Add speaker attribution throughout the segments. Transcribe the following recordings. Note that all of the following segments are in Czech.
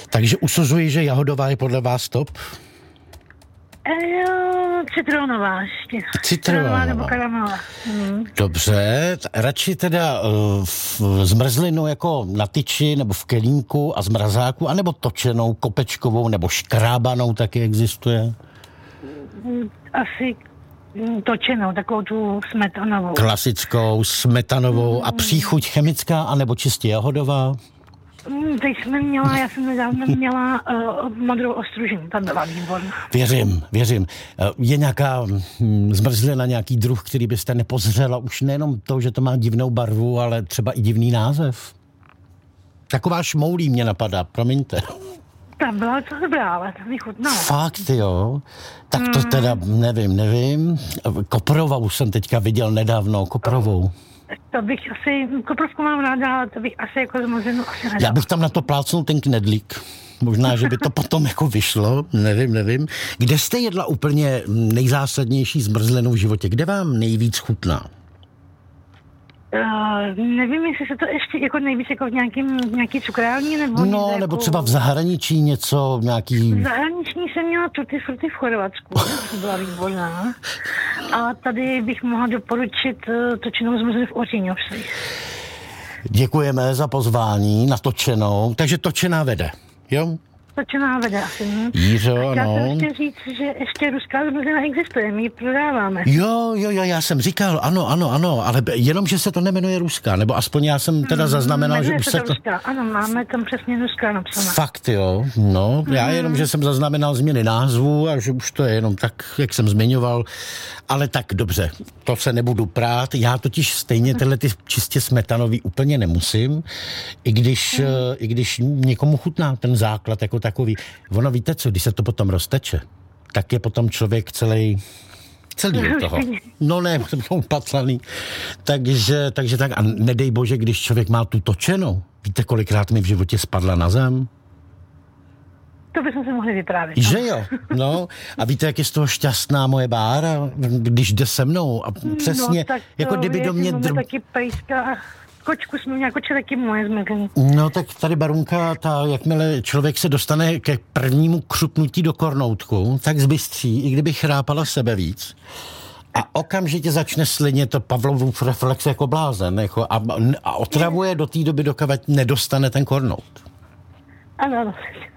Speaker 1: Takže usuzuji, že jahodová je podle vás top?
Speaker 2: Citronová ještě.
Speaker 1: Citronová
Speaker 2: nebo karamelová.
Speaker 1: Dobře, radši teda zmrzlinu jako na tyči nebo v kelímku a zmrazáku, anebo točenou, kopečkovou nebo škrábanou taky existuje?
Speaker 2: Asi točenou, takovou tu smetanovou.
Speaker 1: Klasickou, smetanovou a příchuť chemická anebo čistě jahodová?
Speaker 2: Teď já jsem nedávno měla modrou ostružinu, ta byla výborná.
Speaker 1: Věřím. Je nějaká zmrzlina, nějaký druh, který byste nepozřela? Už nejenom to, že to má divnou barvu, ale třeba i divný název. Taková šmoulí mě napadá, promiňte.
Speaker 2: Ta byla to dobrá, ale to mi chutnala.
Speaker 1: Fakt, jo? Tak to teda nevím. Koprovou jsem teďka viděl nedávno, koprovou.
Speaker 2: To bych asi, koprovku mám ráda, ale to bych asi jako zmrzlinu asi nedala.
Speaker 1: Já bych tam na to plácnul ten knedlík. Možná, že by to potom jako vyšlo, nevím. Kde jste jedla úplně nejzásadnější zmrzlinu v životě? Kde vám nejvíc chutná?
Speaker 2: Nevím, jestli se to ještě jako nejvíc jako v nějaký cukrární nebo...
Speaker 1: No, nebo třeba v zahraničí něco, nějaký...
Speaker 2: V zahraniční jsem měla tutti frutti v Chorvatsku, to byla výborná. A tady bych mohla doporučit točenou zmrzlinu v Oříňovsi.
Speaker 1: Děkujeme za pozvání na točenou, takže točená vede, jo?
Speaker 2: Točená vede asi.
Speaker 1: Jířo, ano.
Speaker 2: Já jsem chtěl říct, že ještě ruská zmrzlina existuje, my ji prodáváme.
Speaker 1: Jo, já jsem říkal, ano, ale jenom, že se to nemenuje ruská, nebo aspoň já jsem teda zaznamenal, že už se to...
Speaker 2: Ruská. Ano, máme tam přesně ruská napsaná.
Speaker 1: Fakt, jo, no, já jenom, že jsem zaznamenal změny názvu a že už to je jenom tak, jak jsem zmiňoval, ale tak dobře, to se nebudu prát, já totiž stejně tyhle ty čistě smetanový úplně nemusím, i když někomu chutná ten základ jako takový. Ono víte co, když se to potom rozteče, tak je potom člověk celý od toho. No ne, jsou patlaný. Takže tak. A nedej bože, když člověk má tu točenou. Víte, kolikrát mi v životě spadla na zem?
Speaker 2: To bychom se mohli vyprávět.
Speaker 1: Že jo, no. A víte, jak je z toho šťastná moje Bára, když jde se mnou. A přesně,
Speaker 2: no,
Speaker 1: jako kdyby do mě...
Speaker 2: taky pejska a kočku jsme jako taky moje zmrkení.
Speaker 1: No tak tady Barunka, jakmile člověk se dostane ke prvnímu křupnutí do kornoutku, tak zbystří, i kdyby chrápala sebe víc. A okamžitě začne slinět to Pavlovův reflex jako blázen. Jako a otravuje do té doby, dokud nedostane ten kornout.
Speaker 2: Ano.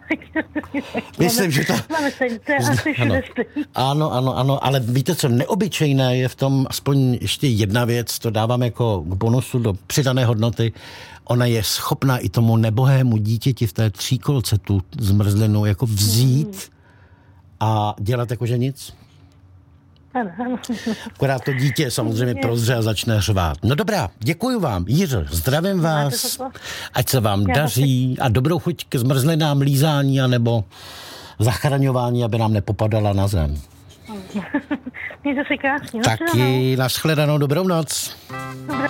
Speaker 1: Myslím, že to...
Speaker 2: To je asi všude stejný.
Speaker 1: Ano, ale víte co, neobyčejné je v tom aspoň ještě jedna věc, to dávám jako k bonusu do přidané hodnoty. Ona je schopná i tomu nebohému dítěti v té tříkolce tu zmrzlinu jako vzít a dělat jako že nic.
Speaker 2: Ano.
Speaker 1: Akorát to dítě samozřejmě prozře a začne řvát. No dobrá, děkuji vám. Jiřo, zdravím vás. Ať se vám daří a dobrou chuť k zmrzlinám, lízání anebo zachraňování, aby nám nepopadala na zem.
Speaker 2: Mějte se krásně.
Speaker 1: Taky, nashledanou, dobrou noc.
Speaker 2: Dobrou.